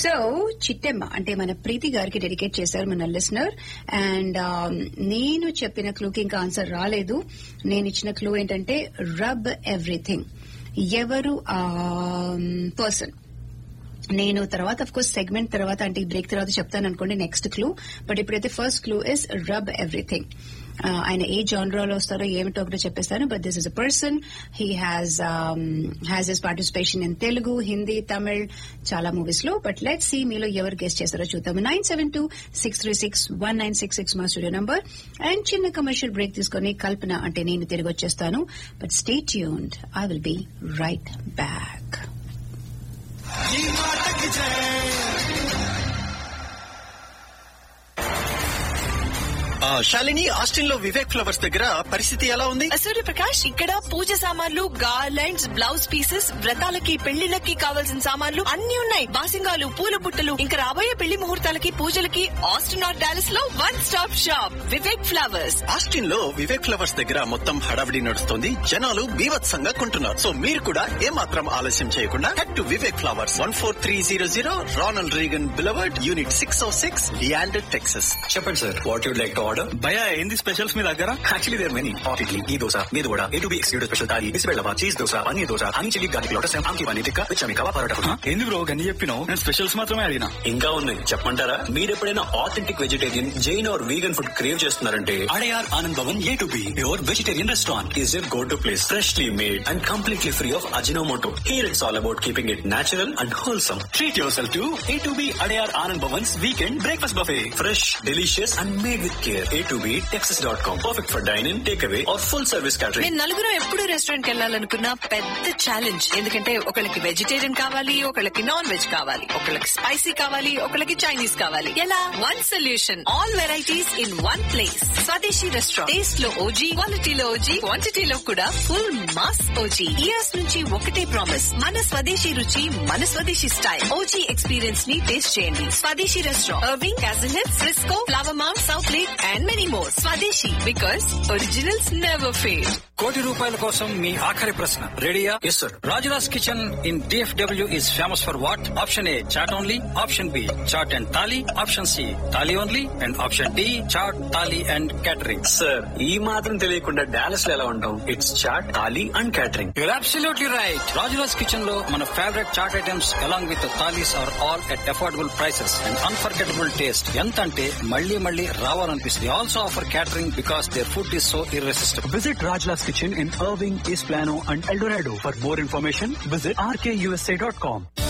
So Chittemma అంటే మన ప్రీతి గారికి డెడికేట్ చేశారు మన లిసనర్. అండ్ నేను చెప్పిన క్లూకి ఇంకా ఆన్సర్ రాలేదు. నేను ఇచ్చిన క్లూ ఏంటంటే రబ్ ఎవ్రీథింగ్. ఎవరు పర్సన్. నేను తర్వాత అఫ్ కోర్స్ సెగ్మెంట్ తర్వాత అంటే ఈ బ్రేక్ తర్వాత చెప్తాను అనుకోండి నెక్స్ట్ క్లూ. బట్ ఇప్పుడైతే first clue is rub everything. ఆయన ఏ జానరాలో వస్తారో ఏమిటో ఒకటో చెప్పేస్తాను. But this is a person. He has his participation in Telugu, Hindi, Tamil, చాలా మూవీస్ లో. బట్ లెట్స్ సీ మీలో ఎవరు గెస్ట్ చేస్తారో చూద్దాము. 972-636-1966 మా స్టూడియో నంబర్. అండ్ చిన్న కమర్షియల్ బ్రేక్ తీసుకుని కల్పన అంటే నేను తిరిగి వచ్చేస్తాను. But stay tuned. I will be right back. Shalini, Austin లో వివేక్ ఫ్లవర్స్ దగ్గర పరిస్థితి ఎలా ఉంది? సూర్యప్రకాష్, ఇక్కడ పూజ సామాన్లు, గార్లెండ్స్, బ్లౌజ్ పీసెస్, వ్రతాలకి పెళ్లిళ్ళకి కావాల్సిన సామాన్లు అన్ని ఉన్నాయి. బాసింగాలు, పూల బుట్టలు, ఇంకా రాబోయే పెళ్లి ముహూర్తాలకి, పూజలకి ఆస్టిన్ ఆర్ డాలస్ లో one stop shop Vivek flowers. Austin లో వివేక్ ఫ్లవర్స్ దగ్గర మొత్తం హడావిడి నడుస్తుంది. జనాలు బీభత్సంగా కొంటున్నారు. సో మీరు కూడా ఏమాత్రం ఆలస్యం చేయకుండా head to Vivek flowers, 14300 Ronald Reagan beloved, unit 606, Leander, Texas. చెప్పండి sir, what you'd like to order? భయా, ఏంది స్పెషల్స్ మీ దగ్గర? Actually there many. Hot idli, ఈ దోశ, మీది కూడా, A2B excluded special thali, బిస్బెల్లవా, cheese dosa, paneer dosa, honey chilli garlic lotus, ఆమ్కి paneer tikka, విచమి kebab parotta. ఏంది బ్రో గన్ని చెప్పినావు? నేను స్పెషల్స్ మాత్రమే అడిగినా. ఇంకా ఉన్నాయి, చెప్పమంటారా? మీరు ఎప్పుడైనా authentic vegetarian, Jain are vegan food crave చేస్తున్నారంటే Adyar Anand Bhavan A2B pure vegetarian restaurant is your go to place. Freshly made and completely free of Ajinomoto. Here it's all about keeping it natural and wholesome. Treat yourself to A2B Adayar Anand Bhavan's weekend breakfast buffet. Fresh, delicious and made with care. A2B Texas.com. Perfect for dine-in, takeaway or full service catering. నేను నలుగురు ఎప్పుడు restaurant కి వెళ్ళాలనుకున్న పెద్ద challenge. ఎందుకంటే ఒకళ్ళకి vegetarian కావాలి, ఒకళ్ళకి non veg కావాలి, ఒకళ్ళకి స్పైసీ కావాలి, ఒకళ్ళకి చైనీస్ కావాలి. ఎలా? One solution, all varieties in one place. స్వదేశీ రెస్టారెంట్. టేస్ట్ లో ఓజీ, క్వాలిటీలో ఓజీ, క్వాంటిటీలో కూడా ఫుల్ మాస్ ఓజీ. ఇయర్స్ నుంచి ఒకటే ప్రామిస్, మన స్వదేశీ రుచి, మన స్వదేశీ స్టైల్. ఓజీ ఎక్స్పీరియన్స్ ని టేస్ట్ చేయండి. స్వదేశీ restaurant, Irving, castle hills, Frisco, flower ma'am, south lake and many more. స్వదేశీ, బికాస్ ఒరిజినల్స్ నెవర్ ఫెయిల్. ₹1,00,00,000 కోసం మీ ఆఖరి ప్రశ్న రెడీయా? Yes sir. Rajula's kitchen in DFW is famous for what? Option A, chaat only. Option B, chaat and thali. Option C, thali only. And option D, chaat, thali and catering. Sir, ఈ మాత్రం తెలియకుండా Dallas లో ఎలా ఉంటాం? It's chaat, thali and catering. You're absolutely right. Rajula's kitchen లో మన favourite chat items along with the thalis are all at affordable prices and unforgettable taste. ఎంత అంటే మళ్ళీ మళ్ళీ రావాలనిపిస్తుంది. They also offer catering because their food is so irresistible. Visit Rajla's Kitchen in Irving, East Plano and El Dorado. For more information, visit rkusa.com.